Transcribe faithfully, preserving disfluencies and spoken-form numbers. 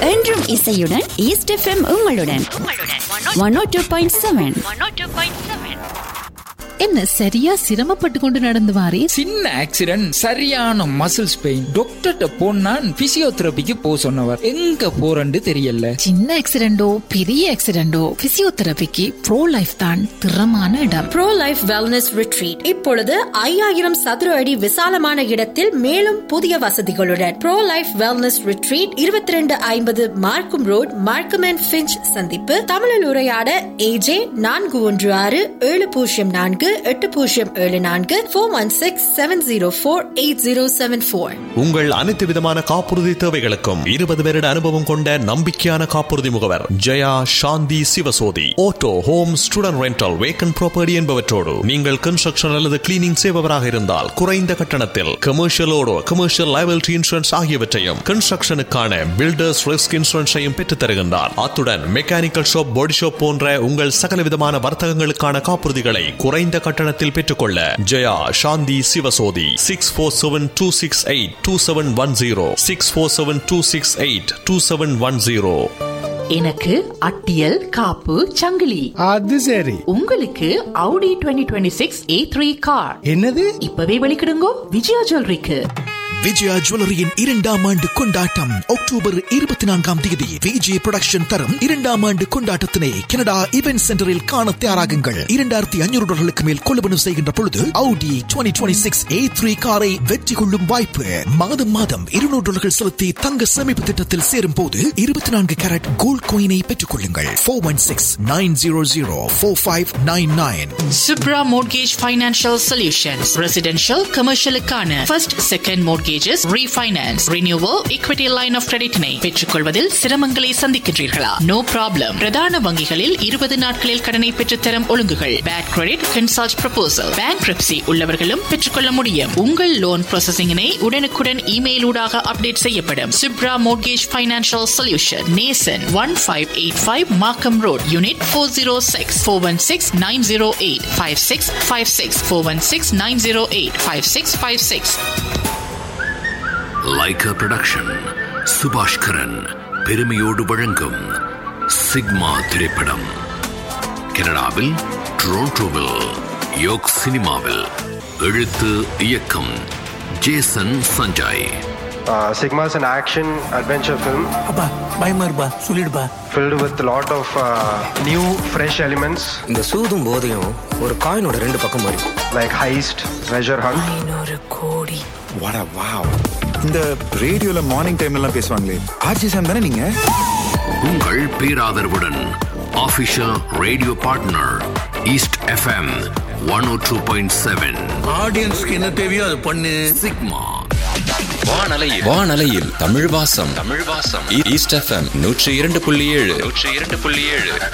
என்றும் இசையுடன் east FM உங்களுடன் ஒன் ஓ டூ பாயிண்ட் செவன். என்ன சரியா சிரமப்பட்டு கொண்டு நடந்து வாரே? சின்ன ஆக்சிடென்ட், சரியான மசில்ஸ் பெயின். டாக்டர்கிட்ட போனான் பிசியோதெரபிக்கு போ சொன்னவர். எங்க போறன்னு தெரியல. சின்ன ஆக்சிடென்டோ பெரிய ஆக்சிடென்டோ பிசியோதெரபிக்கு ப்ரோ லைஃப் தான் திறமான இடம். ப்ரோ லைஃப் வெல்னஸ் ரிட்ரீட் இப்பொழுது ஐயாயிரம் சதுர அடி விசாலமான இடத்தில் மேலும் புதிய வசதிகளுடன் ப்ரோ லைஃப் வெல்னஸ் ரிட்ரீட் இருபத்தி ரெண்டு ஐம்பது மார்க்கம் ரோட், மார்க்கம் அண்ட் ஃபிஞ்ச் சந்திப்பு. தமிழில் உரையாட ஏஜே நான்கு ஒன்று ஆறு ஏழு பூஜ்ஜியம் நான்கு எட்டு பூஜ்ஜியம் ஏழு நான்கு four one six seven zero four eight zero seven four. உங்கள் அனைத்து விதமான காப்புறுதி தேவைகளுக்கும் இருபது வருட அனுபவம் கொண்ட நம்பிக்கையான காப்புறுதி முகவர் ஜெயா சாந்தி Sivasothy. Auto, home, student rental, vacant property என்பவற்றோடு நீங்கள் கன்ஸ்ட்ரக்ஷன் அல்லது கிளீனிங் செய்பவராக இருந்தால் குறைந்த கட்டணத்தில் கமர்ஷியலோடு கமர்ஷியல் லைபிலிட்டி இன்சூரன்ஸ் ஆகியவற்றையும் கன்ஸ்ட்ரக்ஷனுக்கான பில்டர்ஸ் ரிஸ்க் இன்சூரன்ஸையும் பெற்றுத் தருகின்றார். அத்துடன் மெக்கானிக்கல் ஷாப், பாடி ஷாப் போன்ற உங்கள் சகல விதமான வர்த்தகங்களுக்கான காப்புறுதிகளை குறைந்த கட்டணத்தில் பெற்றுக்கொள்ள ஜெயா சாந்தி Sivasothy. Six four seven two six eight two seven one zero six four seven two six eight two seven one zero. எனக்கு அட்டியல் காப்பு சங்கிலி. அது சரி. உங்களுக்கு Audi twenty twenty-six A three car. என்னது? இப்பவே வெளிக்கிடுங்கோ விஜயா ஜுவல்லரிக்கு. விஜயா ஜுவல்லரியின் இரண்டாம் ஆண்டு கொண்டாட்டம் அக்டோபர் இருபத்தி நான்காம் தேதி விஜய் புரொடக்ஷன் தரும் இரண்டாம் ஆண்டு கொண்டாட்டத்தினை கனடா இவென்ட் சென்டரில் காண தயாராகுங்கள். இரண்டாயிரத்தி ஐநூறு டாலர்களுக்கு மேல் கொள்வனவு செய்கின்ற பொழுது Audi twenty twenty-six A three காரை வெற்றி கொள்ளும் வாய்ப்பு. மாதம் மாதம் இருநூறு டாலர்கள் செலுத்தி தங்க சேமிப்பு திட்டத்தில் சேரும் போது இருபத்தி நான்கு கேரட் கோல்ட் காயினை பெற்றுக் கொள்ளுங்கள். Four one six nine zero zero four five nine nine. Subra Mortgage Financial Solutions. Residential, commercial-க்கான first, second mortgage, refinance, renewal, equity line of credit-னை பெற்றுக்கொள்வதில் சிரமங்களை சந்திக்கின்றீர்களா? No problem. பிரதான வங்கிகளில் இருபது நாட்களில் கடனை பெற்றுத்தரும் ஒழுங்குகள். Bad credit, consult proposal. Bankruptcy உள்ளவர்களும் பெற்றுக்கொள்ள முடியும். உங்கள் லோன் ப்ராசஸிங்கினை உடனுக்குடன் இமெயில் ஊடாக அப்டேட் செய்யப்படும். Subra Mortgage Financial Solution, Nason, one five eight five Markham Road, Unit four oh six, four one six nine oh eight five six five six, four one six nine oh eight five six five six. Lyca production Subaskaran பெருமையோடு வழங்கும் sigma திரைப்படம் கனடாவில் டொரண்டோவில் yoke சினிமாவில். எழுத்து இயக்கம் Jason Sanjay. Uh, Sigma is an action adventure film. அப்பா பயமா இருப்பா சொல்லிடுப்பா. Filled with a lot of uh, new fresh elements. இந்த சூதும் போதையும் ஒரு காயினோட ரெண்டு பக்கம் வரும். Like heist, treasure hunt. ஐநூறு கோடி. வாடா வாவ். இந்த ரேடியோல மார்னிங் டைம்ல எல்லாம் பேசுவாங்களே ஆர்ஜி சாம் தானே நீங்க? உங்கள் பேராதரவுடன் official radio partner east FM one oh two point seven. ஆடியன்ஸ்க்கு என்ன தேவையோ அது பண்ணு. சிக்மா வானலையில் வானலையில் தமிழ் வாசம் தமிழ் வாசம் ஈஸ்ட் எஃப்எம் நூற்றி இரண்டு புள்ளி ஏழு நூற்றி இரண்டு புள்ளி ஏழு.